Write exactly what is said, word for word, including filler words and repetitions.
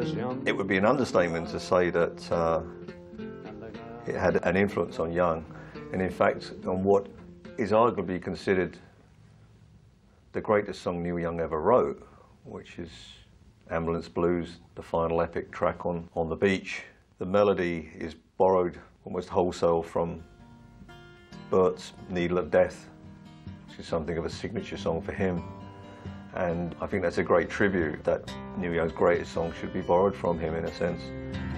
It would be an understatement to say that uh, it had an influence on Young, and in fact on what is arguably considered the greatest song Neil Young ever wrote, which is Ambulance Blues, the final epic track on, on the beach. The melody is borrowed almost wholesale from Bert's Needle of Death, which is something of a signature song for him. And I think that's a great tribute, that Neil Young's greatest song should be borrowed from him in a sense.